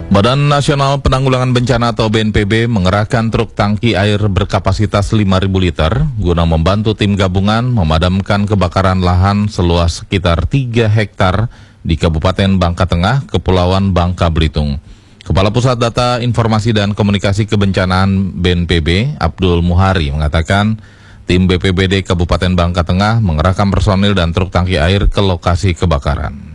Badan Nasional Penanggulangan Bencana atau BNPB mengerahkan truk tangki air berkapasitas 5.000 liter guna membantu tim gabungan memadamkan kebakaran lahan seluas sekitar 3 hektar di Kabupaten Bangka Tengah, Kepulauan Bangka Belitung. Kepala Pusat Data Informasi dan Komunikasi Kebencanaan BNPB, Abdul Muhari, mengatakan tim BPBD Kabupaten Bangka Tengah mengerahkan personil dan truk tangki air ke lokasi kebakaran.